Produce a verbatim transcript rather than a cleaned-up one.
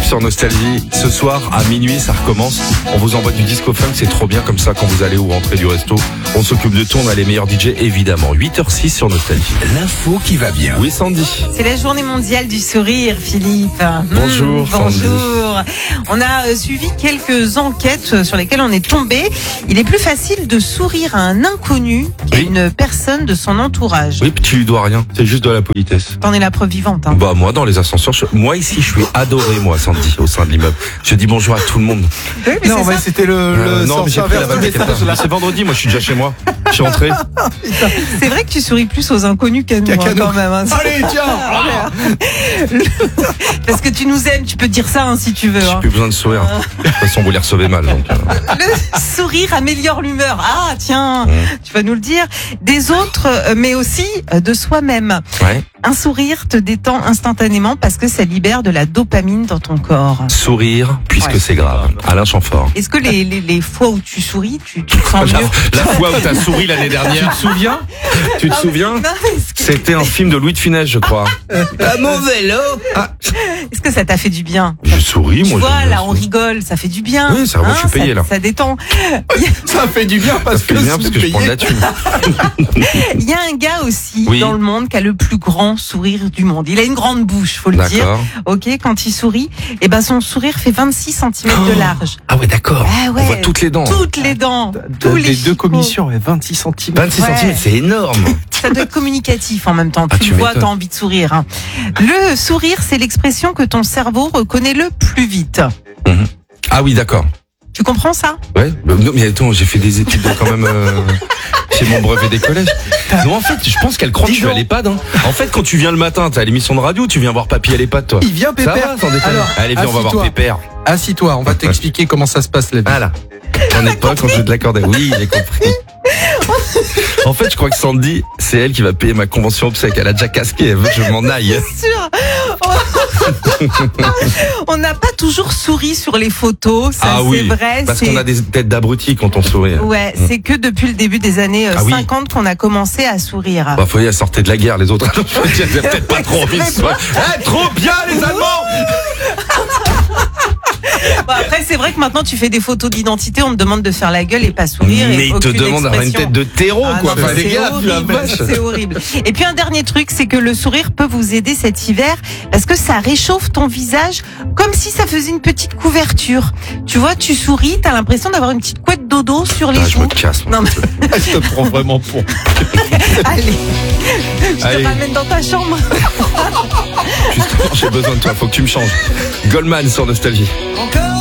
sur Nostalgie. Ce soir, à minuit, ça recommence. On vous envoie du disco funk, c'est trop bien comme ça quand vous allez ou rentrez du resto. On s'occupe de tout, on a les meilleurs D J, évidemment. huit heures six sur Nostalgie. L'info qui va bien. Oui, Sandy. C'est la journée mondiale du sourire, Philippe. Bonjour, Mmh, bonjour. On a euh, suivi quelques enquêtes euh, sur lesquelles on est tombé. Il est plus facile de sourire à un inconnu qu'à Oui. une personne de son entourage. Oui, puis tu lui dois rien. C'est juste de la politesse. T'en es la preuve vivante. Hein. Bah, moi, dans les ascenseurs, je- moi ici, je suis adoré, moi, Sandy, au sein de l'immeuble. Je dis bonjour à tout le monde. Oui, mais Non, c'est mais ça. c'était le, Euh, le non, mais j'ai sens pris la inverse du balle, t'inquiète message, pas. là. C'est vendredi, moi, je suis déjà chez moi. Je suis entré. C'est vrai que tu souris plus aux inconnus qu'à nous, Qu'à hein, nous. quand même. hein. Allez, tiens. Parce que tu nous aimes, tu peux dire ça hein, si tu veux. J'ai hein. plus besoin de sourire. De toute façon, vous les recevez mal. Donc, euh. Le sourire améliore l'humeur. Ah, tiens, Mmh. tu vas nous le dire. Des autres, euh, mais aussi euh, de soi-même. Ouais. Un sourire te détend instantanément parce que ça libère de la dopamine dans ton corps. Sourire, puisque Ouais. c'est grave. Alain Chamfort. Est-ce que les, les, les fois où tu souris, tu, tu te sens La, mieux la fois où t'as souri l'année dernière. Tu te souviens Tu te Ah, souviens non, mais est-ce que, C'était un film de Louis de Funès, je crois. À mon vélo. est-ce que ça t'a fait du bien? Je souris, Tu moi. vois, j'aime bien là, on sourire. rigole, ça fait du bien. Oui, ça, moi, je suis payé, ça, là. Ça détend. Ça fait du bien parce Ça fait que bien parce que je prends de la thune. Il y a un gars aussi Oui. dans le monde qui a le plus grand sourire du monde. Il a une grande bouche, faut le dire. D'accord. Ok, quand il sourit, eh ben son sourire fait vingt-six centimètres de large. Ah ouais, d'accord. Ah ouais. On voit toutes les dents. Toutes les dents, tous les les deux chicots. commissions, ouais, vingt-six centimètres. vingt-six Ouais. centimètres, c'est énorme. Ça doit être communicatif en même temps. Ah, tu tu le vois, m'étonnes. t'as envie de sourire. hein. Le sourire, c'est l'expression que ton cerveau reconnaît le plus vite. Ah oui, d'accord. Tu comprends ça? Ouais. Bah, non, mais attends, j'ai fait des études quand même. Euh... C'est mon brevet des collèges. Non, en fait, je pense qu'elle croit que Dis je suis à donc. l'EHPAD. Hein. En fait, quand tu viens le matin, t'as l'émission de radio, tu viens voir papy à l'EHPAD, toi. Il vient, Ça Pépère. va, sans déconner. Alors, Allez, viens, on va voir assis-toi. Pépère. Assis-toi, on va t'expliquer comment ça se passe la vie. Voilà. On n'est pas quand je de l'accorder. Oui, j'ai compris. En fait, je crois que Sandy, c'est elle qui va payer ma convention obsèque. Elle a déjà casqué, elle veut que je m'en aille. Sûr. On n'a pas toujours souri sur les photos, ça Ah c'est oui, vrai. parce c'est- qu'on a des têtes d'abrutis quand on sourit. Ouais, c'est que depuis le début des années euh, Ah oui. cinquante qu'on a commencé à sourire. Bah, faut y aller sortir de la guerre, les autres. Je me dis, elles avaient peut-être pas trop envie de se voir. Eh, trop bien, les Allemands! Bon, après, c'est vrai que maintenant tu fais des photos d'identité, on te demande de faire la gueule et pas sourire. Mais et ils te aucune demandent d'avoir une expression. tête de terreau, Ah quoi. non, Enfin, mais les c'est gars, la horrible, vache. c'est horrible. Et puis un dernier truc, c'est que le sourire peut vous aider cet hiver parce que ça réchauffe ton visage comme si ça faisait une petite couverture. Tu vois, tu souris, t'as l'impression d'avoir une petite couette dodo sur les Ah, je joues. me casse. moi. Non, mais Elle te prend vraiment pour. allez, je te Allez. ramène dans ta chambre. Justement, j'ai besoin de toi, faut que tu me changes. Goldman sur Nostalgie.